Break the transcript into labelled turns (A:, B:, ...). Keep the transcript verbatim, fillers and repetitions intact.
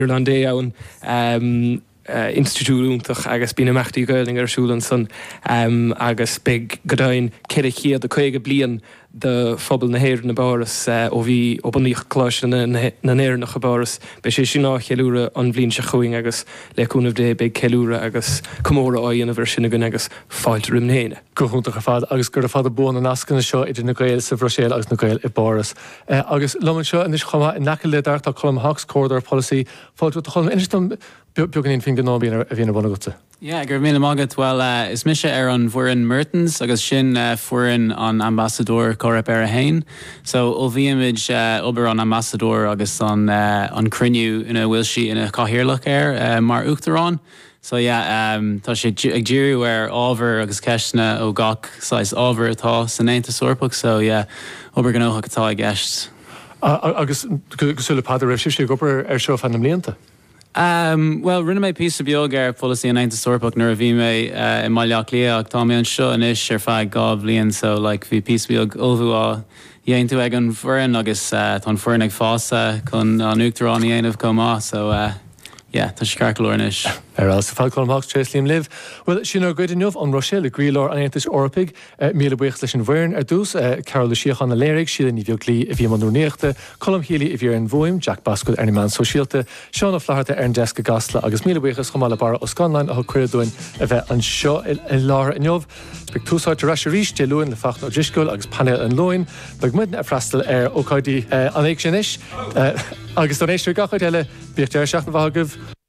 A: Irlandé ann um, uh, instituúntaach agus bína meachtaí Gaeilge arsúlan san um, agus big godáin ceir chéad a chuige blian de phobal na héir na báras ó bhí ó buníoch cláis na néirnach a báras be sé sin ná cheúra an bblin se chuing agus leúnmh dé be ceúra agus commóra áon a bhar sinna gun agus fáilte rim héine.
B: Goúntaach a fad agus gur a fad a buna nascanna seo idir na Gael sa Bhroséil agus na Gael i báras. Uh, agus loman seo inis chuma in nacail le dart a colm Hawks Corridor Policy fáilte a chum inistom beagán fin gnábíon a bhíonna bhna gota.
C: Yeah, gur míle mágad well uh, is mise ar an bhuirin Mertens agus sin uh, fuirin an ambassador Correp ar a hain. So ó bhíimiid uh, obair an ambassador agus an uh, an criniú ina bhfuil si ina cáthíirlach ar uh, mar uachtarrán. So yeah, um, tá sé ag ddíriú ar ábhar agus ceisna ó gach sais ábhar atá san éanta sorpach, so yeah, obair gnócha atá ag gceist.
B: Uh, agus gosúla pad a raibh sé gobar ar seo fan am líonta?
C: Um, well, rinne mé písa beag ar policy an éanta sorpach nuair a bhí mé uh, i maileach lia ag tá mé an seo inis ar feadh gá bliain, so like, bhí písa beag óbhúá dhéanú ag an bhuirin agus uh, tá bhuirin ag fása chun an uachtarrán dhéanamh comá, so uh, yeah, tá sé carcolóir inis.
B: Ar as sa fáil colm Hawks Trace Liam Liv. Well, sin ar gcuid inniuh an Roiséil a gríolóir an Aontais Eorpaig míle buíocht leis an bhuirin ar dús Carol le Síochan na Léirigh siad ní bheag lí a bhí manú néachta, Colm Healy a bhí ar an bhuaim, Jack Bascuil ar na man sosiálta, Seán O'Flaherty ar an deasca gasla agus míle buíochas chumála bara ó Scanlainn a chuireadúin a bheith an seo i lár inniuh. Beg túsáid ar eisi ríis de luin le fachna ó Driscoil agus panel an Lóin, beg muid a freistal ar ócáidí an éic sin is, agus don éistú gachaid eile bíocht ar seach na bhagah.